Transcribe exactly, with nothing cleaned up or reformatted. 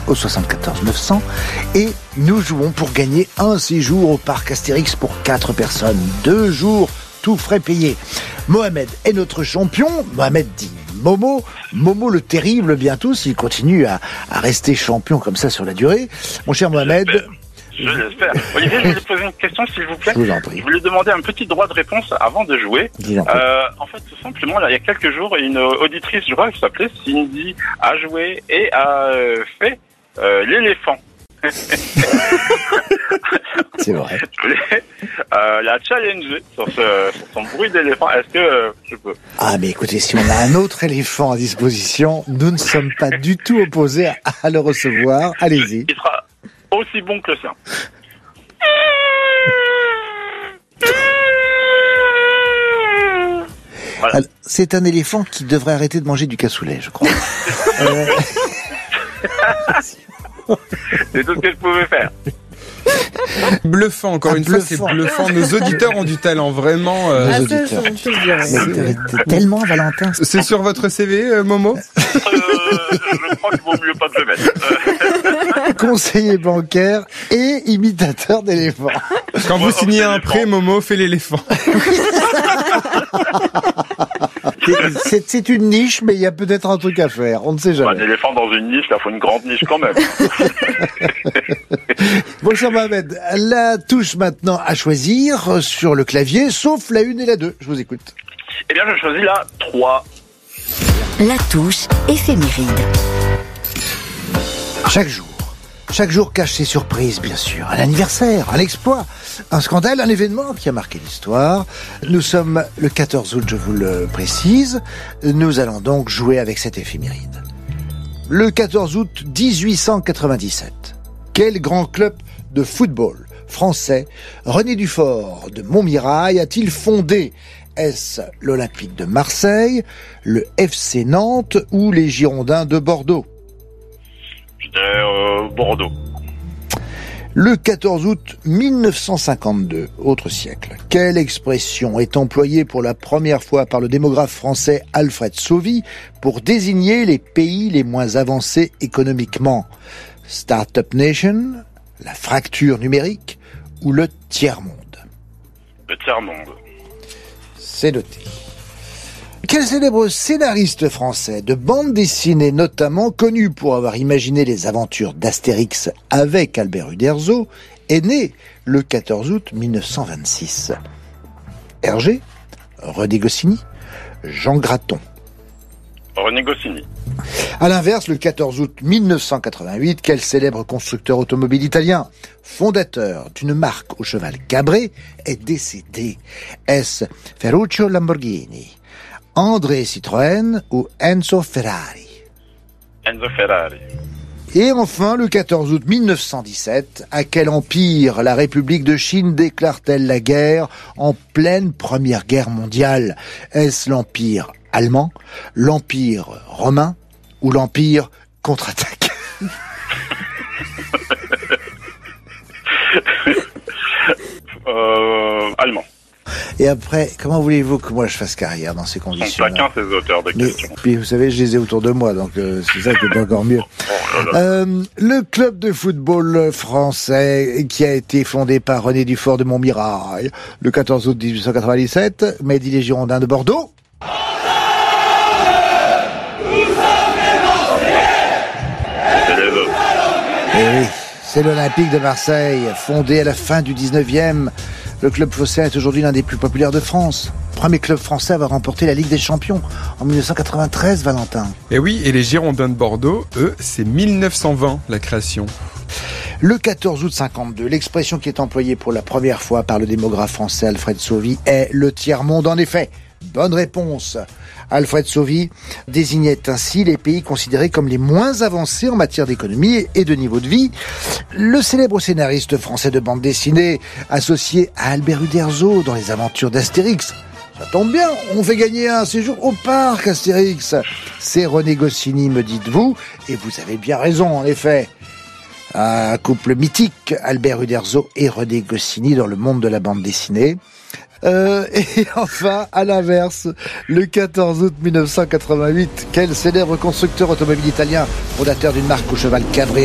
au soixante-quatorze neuf cents et nous jouons pour gagner un séjour au parc Astérix pour quatre personnes. Deux jours, tout frais payé. Mohamed est notre champion. Mohamed dit Momo. Momo le terrible, bientôt, s'il continue à, à rester champion comme ça sur la durée. Mon cher Mohamed... Je l'espère. Olivier, je voulais poser une question, s'il vous plaît. Je vous en prie. Je voulais demander un petit droit de réponse avant de jouer. Euh, en fait, tout simplement, là, il y a quelques jours, une auditrice, je crois, qui s'appelait Cindy, a joué et a euh, fait euh, l'éléphant. C'est vrai. Je voulais euh, la challenger sur, ce, sur son bruit d'éléphant. Est-ce que euh, je peux? Ah, mais écoutez, si on a un autre éléphant à disposition, nous ne sommes pas du tout opposés à, à le recevoir. Allez-y. Il sera aussi bon que le sien. Voilà. Alors, c'est un éléphant qui devrait arrêter de manger du cassoulet, je crois. euh... C'est tout ce que je pouvais faire. Bluffant, encore Ah, une bluffant. fois, c'est bluffant. Nos auditeurs ont du talent, vraiment. euh, Nos Ah, ça, auditeurs. je- je le dirais. Mais, euh, tellement, Valentin. C'est sur votre C V, euh, Momo? Euh, je crois qu'il vaut mieux pas que je le mette. Conseiller bancaire et imitateur d'éléphant. Quand vous Moi, signez c'est un l'éléphant. prêt, Momo fait l'éléphant. C'est, c'est une niche, mais il y a peut-être un truc à faire. On ne sait Un jamais. éléphant dans une niche, là, faut une grande niche quand même. Bon, cher Mohamed, la touche maintenant à choisir sur le clavier, sauf la une et la deux. Je vous écoute. Eh bien, je choisis la trois. La touche éphéméride. Chaque jour. Chaque jour cache ses surprises, bien sûr. Un anniversaire, un exploit, un scandale, un événement qui a marqué l'histoire. Nous sommes le quatorze août, je vous le précise. Nous allons donc jouer avec cette éphéméride. Le quatorze août dix-huit cent quatre-vingt-dix-sept. Quel grand club de football français René Dufort de Montmirail a-t-il fondé? Est-ce l'Olympique de Marseille, le F C Nantes ou les Girondins de Bordeaux? Je dirais euh, Bordeaux. Le quatorze août mille neuf cent cinquante-deux, autre siècle. Quelle expression est employée pour la première fois par le démographe français Alfred Sauvy pour désigner les pays les moins avancés économiquement? Start-up Nation, la fracture numérique ou le tiers-monde? Le tiers-monde. C'est noté. Quel célèbre scénariste français de bande dessinée notamment, connu pour avoir imaginé les aventures d'Astérix avec Albert Uderzo, est né le quatorze août mille neuf cent vingt-six? Hergé, René Goscinny, Jean Graton. René Goscinny. À l'inverse, le quatorze août mille neuf cent quatre-vingt-huit, quel célèbre constructeur automobile italien, fondateur d'une marque au cheval cabré, est décédé? Est-ce Ferruccio Lamborghini, André Citroën ou Enzo Ferrari? Enzo Ferrari. Et enfin, le quatorze août mille neuf cent dix-sept, à quel empire la République de Chine déclare-t-elle la guerre en pleine Première Guerre mondiale? Est-ce l'empire allemand, l'empire romain ou l'empire contre-attaque? euh, allemand. Et après, comment voulez-vous que moi je fasse carrière dans ces Ils sont conditions? taquins, ces auteurs de Mais, questions. puis vous savez, je les ai autour de moi, donc euh, c'est ça qui est encore mieux. Oh là là. Euh, le club de football français qui a été fondé par René Dufort de Montmirail le quatorze août dix-huit cent quatre-vingt-dix-sept, mais dit les Girondins de Bordeaux. C'est les autres. Eh oui, c'est l'Olympique de Marseille, fondé à la fin du dix-neuvième. Le club phocéen est aujourd'hui l'un des plus populaires de France. Premier club français à avoir remporté la Ligue des Champions en mille neuf cent quatre-vingt-treize, Valentin. Et oui, et les Girondins de Bordeaux, eux, c'est mille neuf cent vingt, la création. Le quatorze août cinquante-deux, l'expression qui est employée pour la première fois par le démographe français Alfred Sauvy est le tiers-monde. En effet, bonne réponse. Alfred Sauvy désignait ainsi les pays considérés comme les moins avancés en matière d'économie et de niveau de vie. Le célèbre scénariste français de bande dessinée, associé à Albert Uderzo dans les aventures d'Astérix. Ça tombe bien, on fait gagner un séjour au parc Astérix. C'est René Goscinny, me dites-vous, et vous avez bien raison, en effet. Un couple mythique, Albert Uderzo et René Goscinny dans le monde de la bande dessinée. Euh, et enfin, à l'inverse, le quatorze août mille neuf cent quatre-vingt-huit, quel célèbre constructeur automobile italien, fondateur d'une marque au cheval cabré